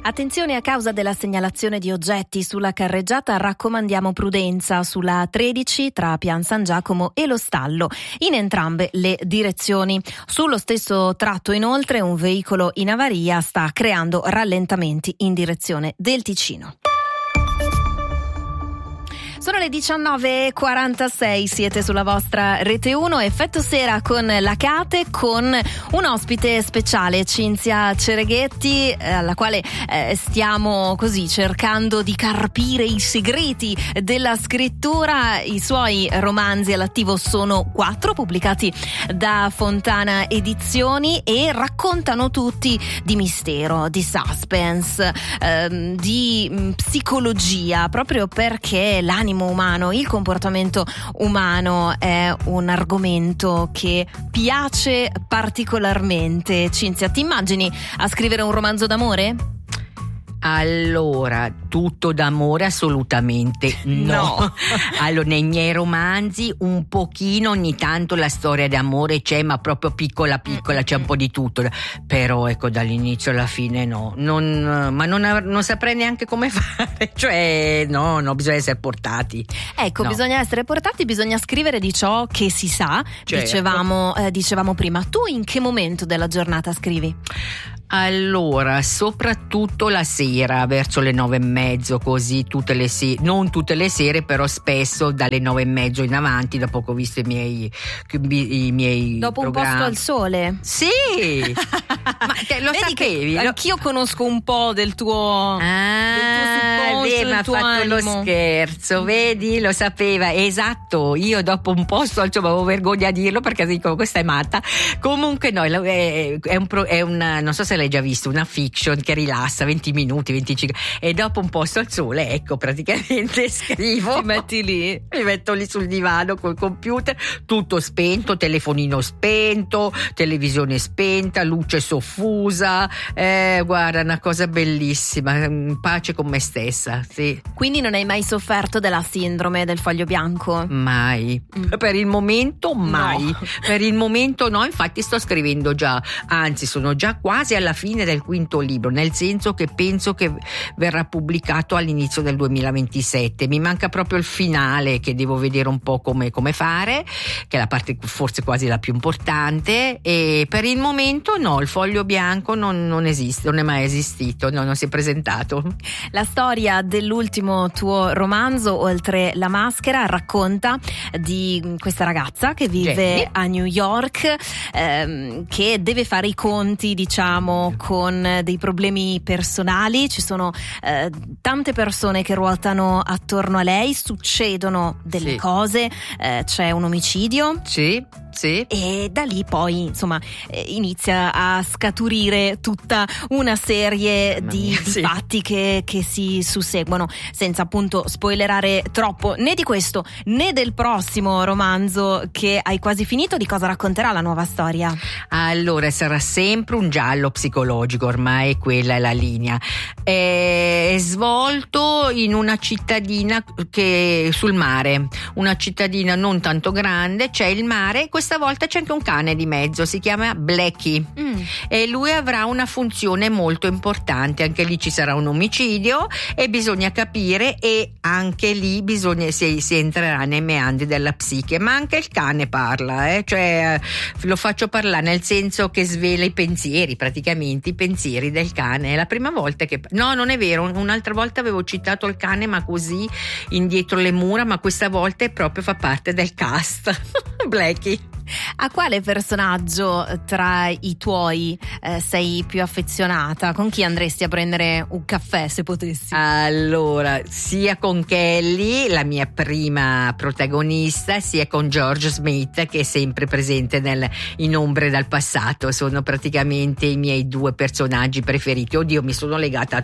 Attenzione, a causa della segnalazione di oggetti sulla carreggiata raccomandiamo prudenza sulla 13 tra Pian San Giacomo e lo Stallo, in entrambe le direzioni. Sullo stesso tratto inoltre un veicolo in avaria sta creando rallentamenti in direzione del Ticino. Sono le 19.46, siete sulla vostra Rete 1, Effetto Sera con la Cate, con un ospite speciale, Cinzia Cereghetti, alla quale stiamo così cercando di carpire i segreti della scrittura. I suoi romanzi all'attivo sono 4, pubblicati da Fontana Edizioni, e raccontano tutti di mistero, di suspense, di psicologia, proprio perché l'animo umano, il comportamento umano è un argomento che piace particolarmente. Cinzia, ti immagini a scrivere un romanzo d'amore? Allora, tutto d'amore assolutamente no. Allora, nei miei romanzi un pochino ogni tanto la storia d'amore c'è, ma proprio piccola, c'è un po' di tutto, però ecco, dall'inizio alla fine no, non saprei neanche come fare, cioè no, bisogna essere portati. Ecco, no. Bisogna essere portati, bisogna scrivere di ciò che si sa, certo. Dicevamo prima. Tu in che momento della giornata scrivi? Allora, soprattutto la sera, verso le 9:30, così non tutte le sere, però spesso dalle 9:30 in avanti, dopo che ho visto i miei dopo programmi. Un posto al sole? Sì! Ma te lo sapevi? Anch'io conosco un po' del tuo subconscio, mi ha fatto animo. Lo scherzo, vedi? Lo sapeva, esatto. Io dopo un posto, insomma, avevo vergogna a dirlo perché dico questa è matta. Comunque no, è una, non so se l'hai già visto, una fiction che rilassa 20 minuti, 25, e dopo un posto al sole, ecco, praticamente scrivo. Ti metti lì? Mi metto lì sul divano col computer, tutto spento, telefonino spento, televisione spenta, luce soffusa, guarda, una cosa bellissima, in pace con me stessa, sì. Quindi non hai mai sofferto della sindrome del foglio bianco? Mai. Per il momento mai. No. Per il momento no, infatti sto scrivendo già, anzi sono già quasi alla fine del 5° libro, nel senso che penso che verrà pubblicato all'inizio del 2027. Mi manca proprio il finale, che devo vedere un po' come fare, che è la parte forse quasi la più importante, e per il momento no, il foglio bianco non esiste, non è mai esistito, no, non si è presentato. La storia dell'ultimo tuo romanzo, Oltre la maschera, racconta di questa ragazza che vive Jenny a New York, che deve fare i conti, diciamo, con dei problemi personali. Ci sono tante persone che ruotano attorno a lei, succedono delle cose, c'è un omicidio. Sì. E da lì poi insomma inizia a scaturire tutta una serie di fatti che si susseguono, senza appunto spoilerare troppo né di questo né del prossimo romanzo che hai quasi finito. Di cosa racconterà la nuova storia? Allora, sarà sempre un giallo psicologico, ormai quella è la linea. È svolto in una cittadina che sul mare, una cittadina non tanto grande, c'è il mare. Questa volta c'è anche un cane di mezzo, si chiama Blackie, e lui avrà una funzione molto importante. Anche lì ci sarà un omicidio e bisogna capire, e anche lì si entrerà nei meandri della psiche. Ma anche il cane parla, cioè lo faccio parlare, nel senso che svela i pensieri, praticamente i pensieri del cane. È la prima volta che no, non è vero, un'altra volta avevo citato il cane, ma così indietro le mura, ma questa volta proprio fa parte del cast. Blackie. A quale personaggio tra i tuoi sei più affezionata? Con chi andresti a prendere un caffè se potessi? Allora, sia con Kelly, la mia prima protagonista, sia con George Smith, che è sempre presente in Ombre dal passato. Sono praticamente i miei 2 personaggi preferiti. Oddio, mi sono legata a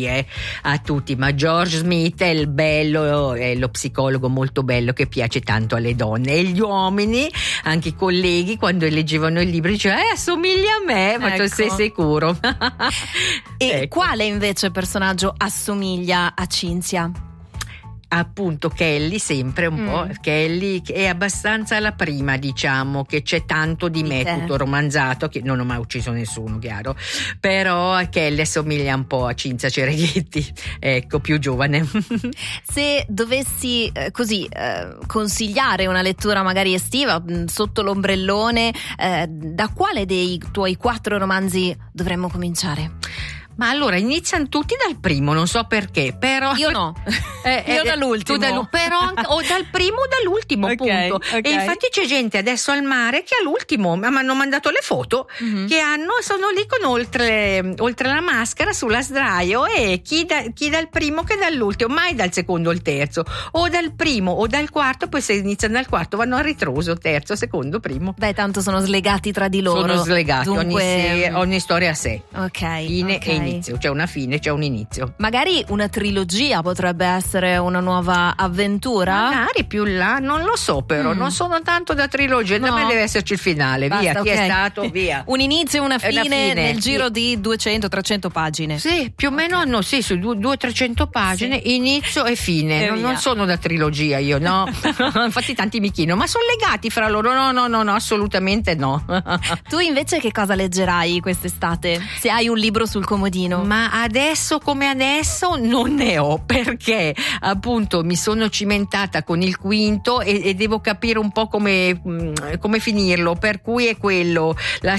tutti, ma George Smith è il bello, è lo psicologo molto bello che piace tanto alle donne, e gli uomini, anche i colleghi, quando leggevano il libro dicevano assomiglia a me, faccio sei sicuro. E quale invece personaggio assomiglia a Cinzia? appunto Kelly, sempre un po', Kelly è abbastanza la prima, diciamo, che c'è tanto di me tutto romanzato, che non ho mai ucciso nessuno, chiaro, però Kelly assomiglia un po' a Cinzia Cereghetti, ecco, più giovane. Se dovessi consigliare una lettura magari estiva sotto l'ombrellone, da quale dei tuoi 4 romanzi dovremmo cominciare? Ma allora iniziano tutti dal primo, non so perché, però io no. Io dall'ultimo. Però o dal primo o dall'ultimo, punto. Okay. E infatti c'è gente adesso al mare che all'ultimo mi hanno mandato le foto che sono lì con oltre la maschera sulla sdraio, e chi dal primo che dall'ultimo, mai dal secondo o il terzo, o dal primo o dal quarto, poi se iniziano dal quarto vanno a ritroso, terzo, secondo, primo. Beh, tanto sono slegati tra di loro. Sono slegati, dunque... ogni storia a sé. Ok. Fine e inizio, c'è una fine, c'è un inizio. Magari una trilogia potrebbe essere una nuova avventura? Magari più là, non lo so, però non sono tanto da trilogia, da me deve esserci il finale. Basta, via, chi è stato, via. Un inizio e una fine nel giro di 200-300 pagine. Sì, più o meno su 200-300 pagine, inizio e fine. Non sono da trilogia io, no. Infatti tanti mi chiedono, ma sono legati fra loro? No, assolutamente no. Tu invece che cosa leggerai quest'estate? Se hai un libro sul comodino? Ma adesso come adesso non ne ho, perché appunto mi sono cimentata con il quinto e devo capire un po' come finirlo, per cui è quello. La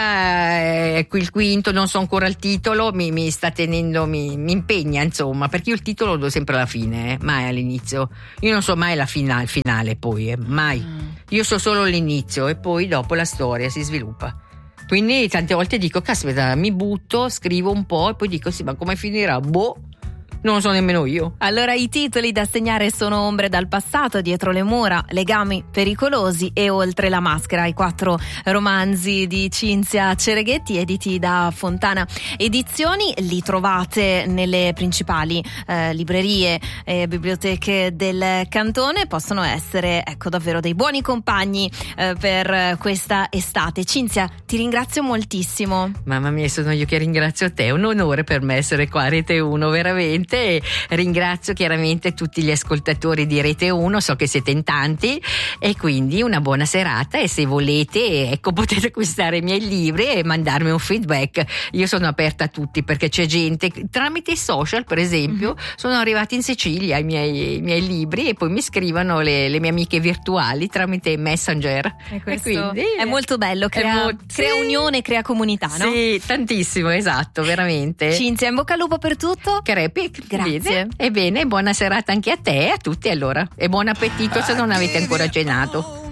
sera il quinto, non so ancora il titolo, mi sta tenendo, mi impegna, insomma, perché io il titolo lo do sempre alla fine, mai all'inizio. Io non so mai il finale poi, mai. Io so solo l'inizio e poi dopo la storia si sviluppa. Quindi tante volte dico, caspita, mi butto, scrivo un po' e poi dico, sì, ma come finirà? Non lo so nemmeno io. Allora i titoli da segnare sono Ombre dal passato, Dietro le mura, Legami pericolosi e Oltre la maschera, i 4 romanzi di Cinzia Cereghetti editi da Fontana Edizioni. Li trovate nelle principali librerie e biblioteche del cantone. Possono essere, ecco, davvero dei buoni compagni per questa estate. Cinzia, ti ringrazio moltissimo. Mamma mia, sono io che ringrazio te, è un onore per me essere qua a Rete 1, veramente. Ringrazio chiaramente tutti gli ascoltatori di Rete 1, so che siete in tanti, e quindi una buona serata, e se volete, ecco, potete acquistare i miei libri e mandarmi un feedback. Io sono aperta a tutti, perché c'è gente tramite i social, per esempio, sono arrivati in Sicilia i miei libri, e poi mi scrivono le mie amiche virtuali tramite Messenger. E quindi è molto bello, crea unione, crea comunità, no? Sì, tantissimo, esatto, veramente. Cinzia, in bocca al lupo per tutto. Crepi. Grazie. Ebbene, buona serata anche a te e a tutti allora. E buon appetito se non avete ancora cenato.